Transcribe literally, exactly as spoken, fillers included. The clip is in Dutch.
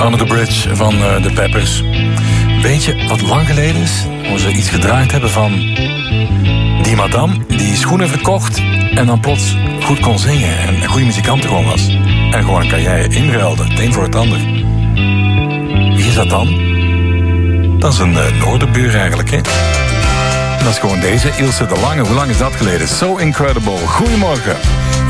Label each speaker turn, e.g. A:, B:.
A: Under the Bridge van uh, de Peppers. Weet je wat lang geleden is? Hoe ze iets gedraaid hebben van die madame die schoenen verkocht en dan plots goed kon zingen en een goede muzikant gewoon was. En gewoon een carrière inruilde, het een voor het ander. Wie is dat dan? Dat is een uh, Noorderbuur eigenlijk, hè? En dat is gewoon deze, Ilse de Lange. Hoe lang is dat geleden? So incredible. Goedemorgen.